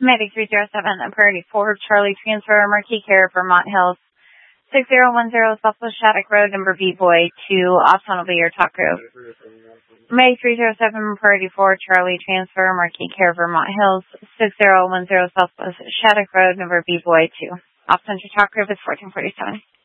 Medic 307, Priority 4, Charlie Transfer, Marquis Care, Vermont Hills, 6010 Southwest Shattuck Road, number B-Boy 2, Austin will be your talk group. Medic 307, Priority 4, Charlie Transfer, Marquis Care, Vermont Hills, 6010 Southwest Shattuck Road, number B-Boy 2. Austin, your talk group is 1447.